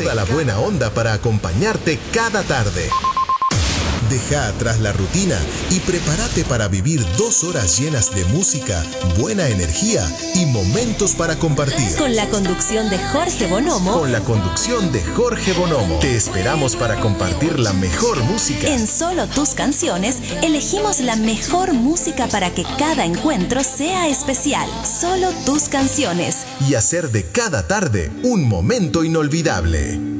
toda la buena onda para acompañarte cada tarde. Deja atrás la rutina y prepárate para vivir 2 horas llenas de música, buena energía y momentos para compartir. Con la conducción de Jorge Bonomo. Te esperamos para compartir la mejor música. En Solo Tus Canciones, elegimos la mejor música para que cada encuentro sea especial. Solo Tus Canciones. Y hacer de cada tarde un momento inolvidable.